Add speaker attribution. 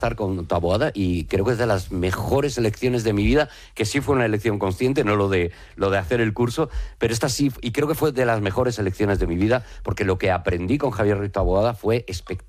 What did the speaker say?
Speaker 1: estar con Taboada y creo que es de las mejores elecciones de mi vida, que sí fue una elección consciente, no lo de hacer el curso, pero esta sí, y creo que fue de las mejores elecciones de mi vida, porque lo que aprendí con Javier Ruiz Taboada fue espectacular.